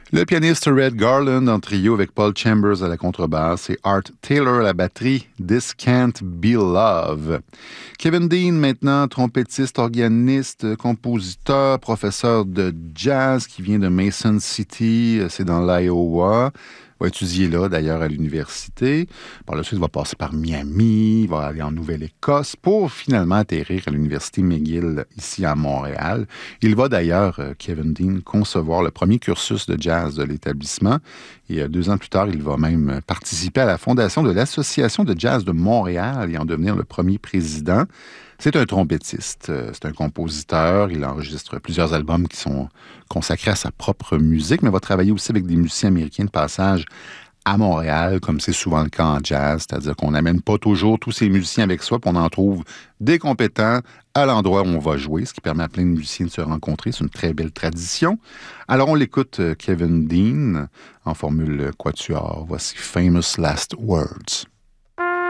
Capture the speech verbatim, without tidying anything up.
Le pianiste Red Garland en trio avec Paul Chambers à la contrebasse et Art Taylor à la batterie. This Can't Be Love. Kevin Dean, maintenant trompettiste, organiste, compositeur, professeur de jazz qui vient de Mason City, c'est dans l'Iowa. Il va étudier là, d'ailleurs, à l'université. Par la suite, il va passer par Miami, il va aller en Nouvelle-Écosse pour finalement atterrir à l'Université McGill, ici à Montréal. Il va d'ailleurs, Kevin Dean, concevoir le premier cursus de jazz de l'établissement. Et deux ans plus tard, il va même participer à la fondation de l'Association de jazz de Montréal et en devenir le premier président. C'est un trompettiste, c'est un compositeur, il enregistre plusieurs albums qui sont consacrés à sa propre musique, mais va travailler aussi avec des musiciens américains de passage à Montréal, comme c'est souvent le cas en jazz, c'est-à-dire qu'on n'amène pas toujours tous ces musiciens avec soi, puis on en trouve des compétents à l'endroit où on va jouer, ce qui permet à plein de musiciens de se rencontrer. C'est une très belle tradition. Alors on l'écoute, Kevin Dean, en formule quatuor. Voici Famous Last Words.